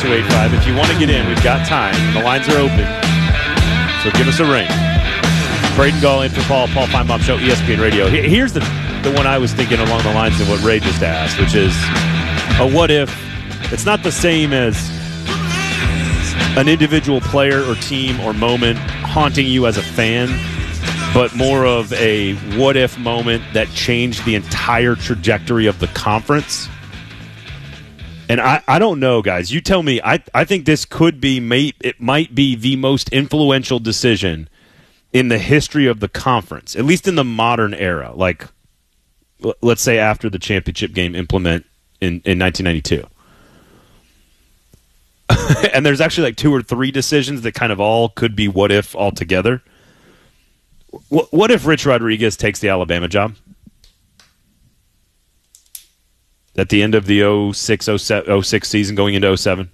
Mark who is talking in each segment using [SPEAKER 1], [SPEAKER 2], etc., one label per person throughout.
[SPEAKER 1] 608-616-285. If you want to get in, we've got time. The lines are open, so give us a ring. Braden Gall in for Paul Feinbaum Show, ESPN Radio. Here's the one I was thinking along the lines of what Ray just asked, which is a what if. It's not the same as an individual player or team or moment haunting you as a fan, but more of a what if moment that changed the entire trajectory of the conference. And I don't know, guys. You tell me. I think this could be, it might be the most influential decision in the history of the conference, at least in the modern era. Like, let's say after the championship game implement in 1992. And there's actually like 2 or 3 decisions that kind of all could be what if altogether. What if Rich Rodriguez takes the Alabama job? At the end of the 06 season going into 07?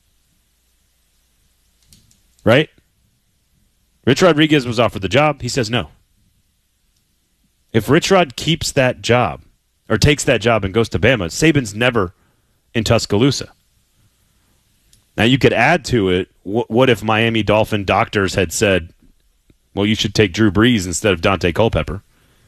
[SPEAKER 1] Right? Rich Rodriguez was offered the job. He says no. If Rich Rod keeps that job, or takes that job and goes to Bama, Saban's never in Tuscaloosa. Now, you could add to it, what if Miami Dolphin doctors had said, well, you should take Drew Brees instead of Dante Culpepper?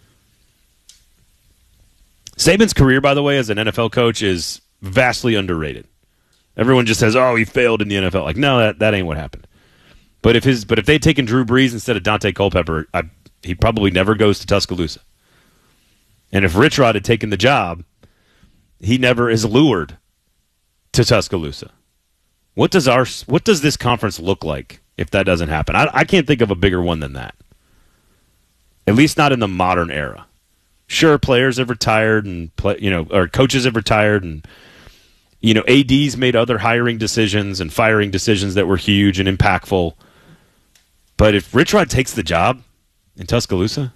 [SPEAKER 1] Saban's career, by the way, as an NFL coach is vastly underrated. Everyone just says, oh, he failed in the NFL. Like, no, that ain't what happened. But if they'd taken Drew Brees instead of Dante Culpepper, he probably never goes to Tuscaloosa. And if Rich Rod had taken the job, he never is lured to Tuscaloosa. What does this conference look like if that doesn't happen? I can't think of a bigger one than that. At least not in the modern era. Sure, players have retired or coaches have retired, and ADs made other hiring decisions and firing decisions that were huge and impactful. But if Rich Rod takes the job in Tuscaloosa,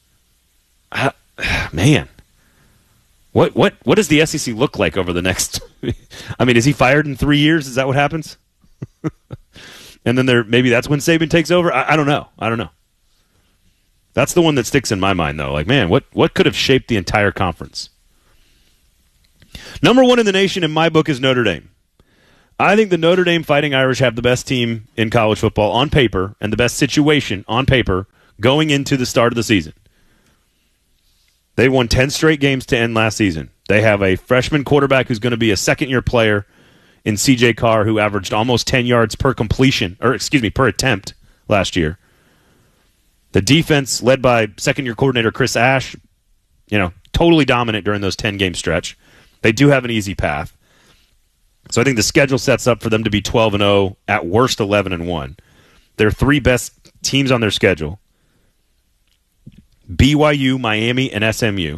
[SPEAKER 1] man, what does the SEC look like over the next? I mean, is he fired in 3 years? Is that what happens? And then maybe that's when Saban takes over. I don't know. That's the one that sticks in my mind, though. Like, man, what could have shaped the entire conference? Number 1 in the nation in my book is Notre Dame. I think the Notre Dame Fighting Irish have the best team in college football on paper and the best situation on paper going into the start of the season. They won 10 straight games to end last season. They have a freshman quarterback who's going to be a second-year player in C.J. Carr, who averaged almost 10 yards per attempt last year. The defense, led by second-year coordinator Chris Ash, totally dominant during those 10-game stretch. They do have an easy path. So I think the schedule sets up for them to be 12-0, at worst 11-1. Their 3 best teams on their schedule: BYU, Miami, and SMU.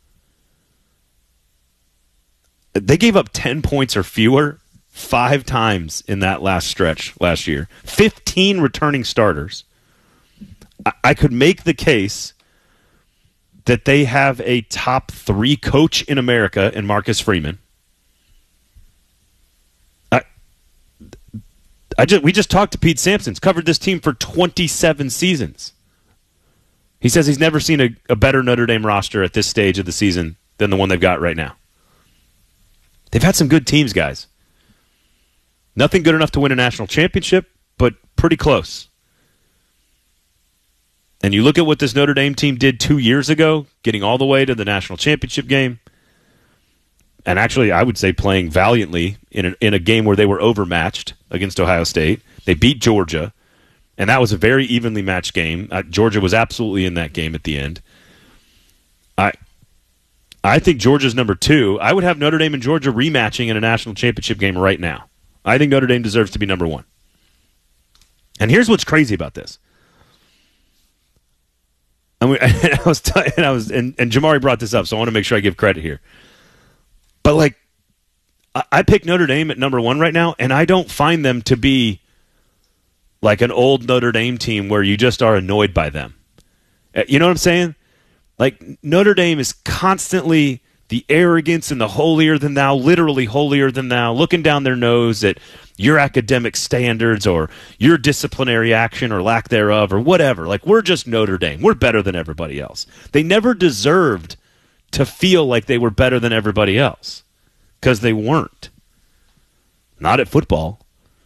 [SPEAKER 1] They gave up 10 points or fewer 5 times in that last stretch last year. 15 returning starters. I could make the case that they have a top 3 coach in America in Marcus Freeman. We just talked to Pete Sampson's, covered this team for 27 seasons. He says he's never seen a better Notre Dame roster at this stage of the season than the one they've got right now. They've had some good teams, guys. Nothing good enough to win a national championship, but pretty close. And you look at what this Notre Dame team did 2 years ago, getting all the way to the national championship game, and actually I would say playing valiantly in a game where they were overmatched against Ohio State. They beat Georgia, and that was a very evenly matched game. Georgia was absolutely in that game at the end. I think Georgia's number 2. I would have Notre Dame and Georgia rematching in a national championship game right now. I think Notre Dame deserves to be number 1. And here's what's crazy about this. And Jamari brought this up, so I want to make sure I give credit here. But I pick Notre Dame at number 1 right now, and I don't find them to be like an old Notre Dame team where you just are annoyed by them. You know what I'm saying? Like, Notre Dame is constantly the arrogance and the holier than thou, literally holier than thou, looking down their nose at your academic standards or your disciplinary action or lack thereof or whatever. Like, we're just Notre Dame. We're better than everybody else. They never deserved to feel like they were better than everybody else because they weren't. not at football.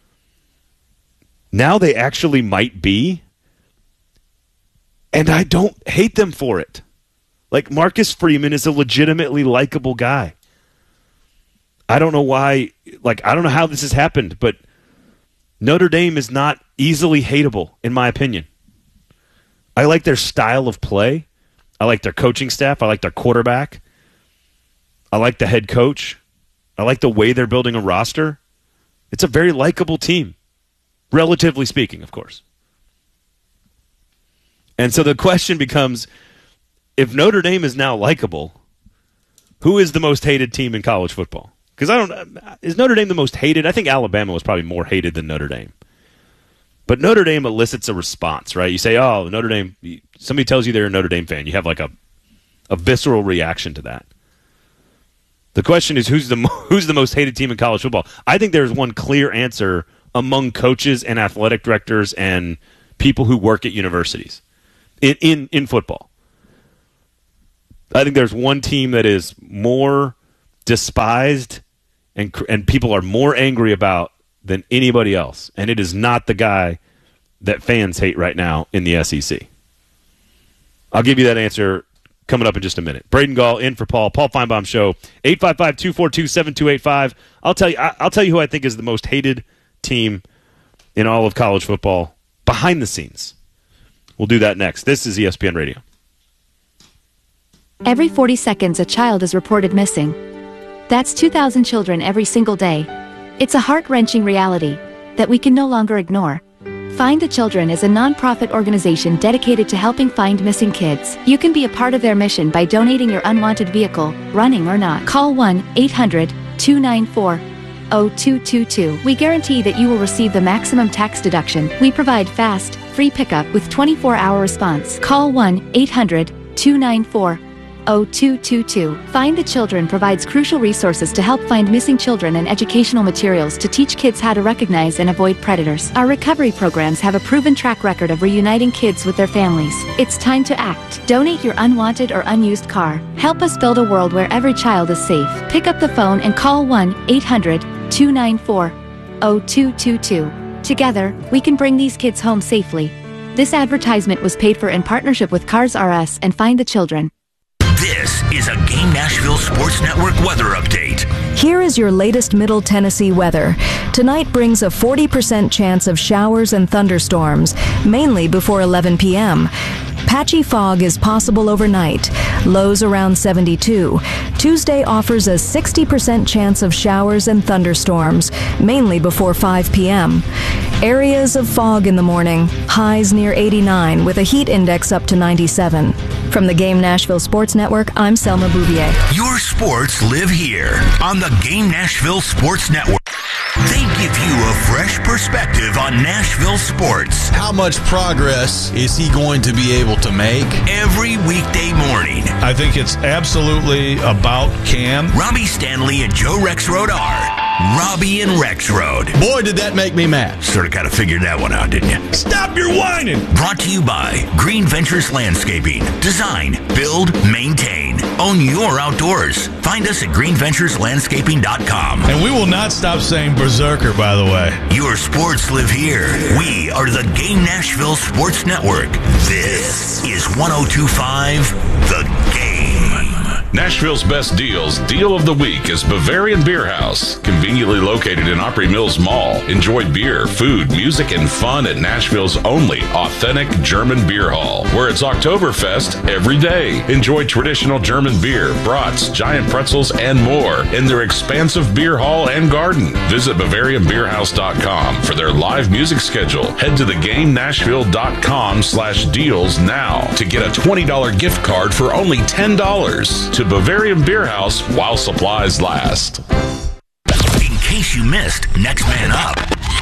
[SPEAKER 1] Now they actually might be, and I don't hate them for it. Like, Marcus Freeman is a legitimately likable guy. I don't know why, I don't know how this has happened, but Notre Dame is not easily hateable, in my opinion. I like their style of play. I like their coaching staff. I like their quarterback. I like the head coach. I like the way they're building a roster. It's a very likable team, relatively speaking, of course. And so the question becomes, if Notre Dame is now likable, who is the most hated team in college football? Because is Notre Dame the most hated? I think Alabama was probably more hated than Notre Dame. But Notre Dame elicits a response, right? You say, oh, Notre Dame, somebody tells you they're a Notre Dame fan. You have like a visceral reaction to that. The question is, who's the most hated team in college football? I think there's one clear answer among coaches and athletic directors and people who work at universities in football. I think there's one team that is more despised and people are more angry about than anybody else, and it is not the guy that fans hate right now in the SEC. I'll give you that answer coming up in just a minute. Braden Gall in for Paul Feinbaum Show, 855-242-7285. I'll tell you who I think is the most hated team in all of college football behind the scenes. We'll do that next. This is ESPN Radio.
[SPEAKER 2] Every 40 seconds, a child is reported missing. That's 2,000 children every single day. It's a heart-wrenching reality that we can no longer ignore. Find the Children is a non-profit organization dedicated to helping find missing kids. You can be a part of their mission by donating your unwanted vehicle, running or not. Call 1-800-294-0222. We guarantee that you will receive the maximum tax deduction. We provide fast, free pickup with 24-hour response. Call 1-800-294-0222. Find the Children provides crucial resources to help find missing children and educational materials to teach kids how to recognize and avoid predators. Our recovery programs have a proven track record of reuniting kids with their families. It's time to act. Donate your unwanted or unused car. Help us build a world where every child is safe. Pick up the phone and call 1-800-294-0222. Together, we can bring these kids home safely. This advertisement was paid for in partnership with Cars R Us and Find the Children.
[SPEAKER 3] This is a Game Nashville Sports Network weather update.
[SPEAKER 4] Here is your latest Middle Tennessee weather. Tonight brings a 40% chance of showers and thunderstorms, mainly before 11 p.m. Patchy fog is possible overnight, lows around 72. Tuesday offers a 60% chance of showers and thunderstorms, mainly before 5 p.m. Areas of fog in the morning, highs near 89 with a heat index up to 97. From the Game Nashville Sports Network, I'm Selma Bouvier.
[SPEAKER 3] Your sports live here on the Game Nashville Sports Network. They give you a fresh perspective on Nashville sports.
[SPEAKER 5] How much progress is he going to be able to make?
[SPEAKER 3] Every weekday morning.
[SPEAKER 6] I think it's absolutely about Cam.
[SPEAKER 3] Robbie Stanley and Joe Rexrode are Robbie and Rexrode.
[SPEAKER 5] Boy, did that make me mad.
[SPEAKER 3] Sort of kind of figured that one out, didn't you?
[SPEAKER 6] Stop your whining!
[SPEAKER 3] Brought to you by Green Ventures Landscaping. Design, build, maintain. Own your outdoors. Find us at greenventureslandscaping.com.
[SPEAKER 6] And we will not stop saying berserker, by the way.
[SPEAKER 3] Your sports live here. We are the Game Nashville Sports Network. This is 102.5 The Game.
[SPEAKER 7] Nashville's best deals. Deal of the week is Bavarian Beer House. Conveniently located in Opry Mills Mall. Enjoy beer, food, music, and fun at Nashville's only authentic German beer hall, where it's Oktoberfest every day. Enjoy traditional German beer, brats, giant pretzels, and more in their expansive beer hall and garden. Visit BavarianBeerHouse.com for their live music schedule. Head to theGameNashville.com/deals now to get a $20 gift card for only $10 to Bavarian Beer House while supplies last.
[SPEAKER 3] In case you missed Next Man Up.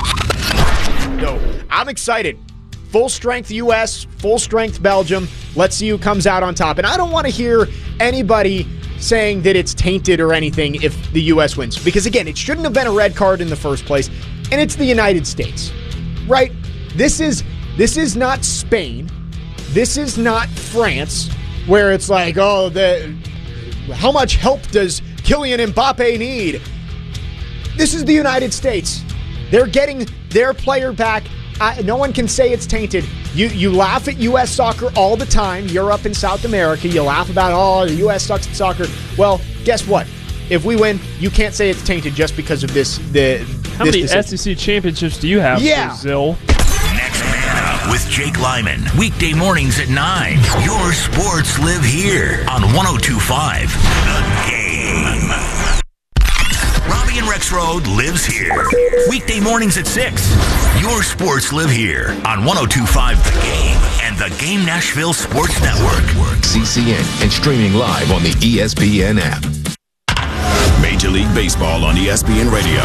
[SPEAKER 8] No, I'm excited. Full strength U.S., full strength Belgium. Let's see who comes out on top. And I don't want to hear anybody saying that it's tainted or anything if the U.S. wins. Because, again, it shouldn't have been a red card in the first place. And it's the United States, right? This is not Spain. This is not France, where it's like, oh, how much help does Kylian Mbappe need? This is the United States. They're getting their player back. No one can say it's tainted. You laugh at U.S. soccer all the time. Europe and South America, you laugh about, the U.S. sucks at soccer. Well, guess what? If we win, you can't say it's tainted just because of this.
[SPEAKER 9] How many SEC championships do you have, Brazil?
[SPEAKER 3] Next Man Up with Jake Lyman. Weekday mornings at 9. Your sports live here on 102.5 The Game. Robbie and Rex Road lives here. Weekday mornings at 6. Your sports live here on 102.5 The Game and the Game Nashville Sports Network.
[SPEAKER 10] CCN and streaming live on the ESPN app.
[SPEAKER 11] Major League Baseball on ESPN Radio.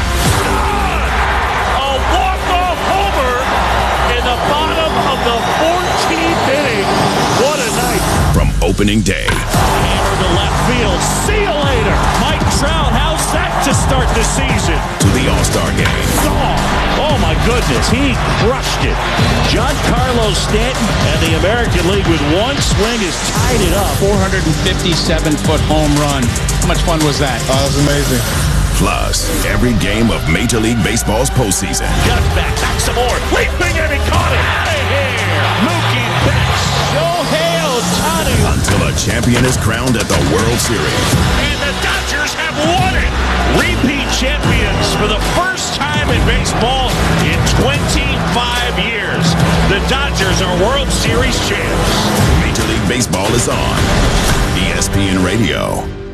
[SPEAKER 12] A walk-off homer in the bottom of the 14th inning. What a night.
[SPEAKER 11] From opening day.
[SPEAKER 12] Hammer to left field. See you later. Mike Trout, how's that to start the season?
[SPEAKER 11] To the All-Star game.
[SPEAKER 12] Oh my goodness, he crushed it. Giancarlo Stanton and the American League with one swing has tied it up.
[SPEAKER 13] 457-foot home run. How much fun was that?
[SPEAKER 14] Oh, that was amazing.
[SPEAKER 11] Plus, every game of Major League Baseball's postseason.
[SPEAKER 12] Got back some more. Leaping and he caught it. Out of here. Mookie Betts. Shohei Ohtani.
[SPEAKER 11] Until a champion is crowned at the World Series.
[SPEAKER 12] And the Dodgers have won it. Repeat champions for the first time in baseball in 25 years. The Dodgers are World Series champs.
[SPEAKER 11] Major League Baseball is on ESPN Radio.